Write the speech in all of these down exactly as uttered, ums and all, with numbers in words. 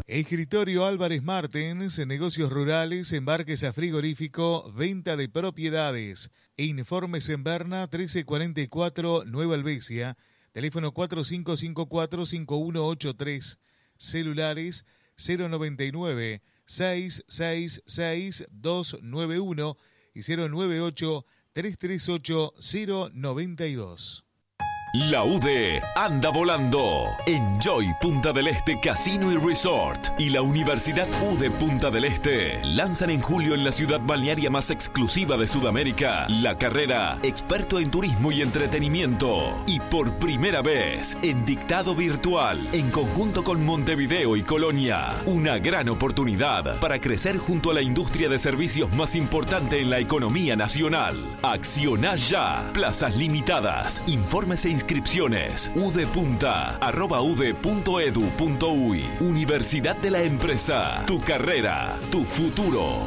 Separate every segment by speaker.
Speaker 1: Escritorio Álvarez Martens, negocios rurales, embarques a frigorífico, venta de propiedades. Informes en Berna, trece cuarenta y cuatro, Nueva Helvecia. Teléfono cuatro cinco cinco cuatro, cinco uno ocho tres. Celulares cero noventa y nueve, seis seis seis, dos nueve uno y cero nueve ocho, tres tres ocho, cero noventa y dos.
Speaker 2: La U D E anda volando. Enjoy Punta del Este Casino y Resort y la Universidad U D E Punta del Este lanzan en julio en la ciudad balnearia más exclusiva de Sudamérica la carrera Experto en Turismo y Entretenimiento. Y por primera vez en dictado virtual en conjunto con Montevideo y Colonia. Una gran oportunidad para crecer junto a la industria de servicios más importante en la economía nacional. Acciona ya. Plazas limitadas. Informes e inscripciones udepunta arroba ude punto edu punto uy. Universidad de la Empresa. Tu carrera, tu futuro.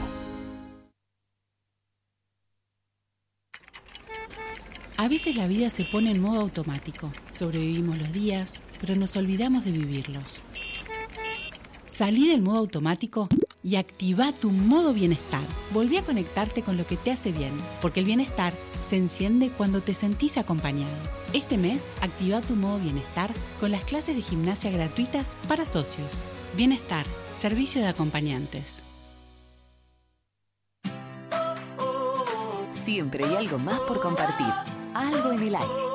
Speaker 3: A veces la vida se pone en modo automático. Sobrevivimos los días, pero nos olvidamos de vivirlos. Salí del modo automático y activa tu modo bienestar. Volví a conectarte con lo que te hace bien, porque el bienestar se enciende cuando te sentís acompañado. Este mes, activa tu modo bienestar con las clases de gimnasia gratuitas para socios. Bienestar, servicio de acompañantes.
Speaker 4: Siempre hay algo más por compartir. Algo en el aire.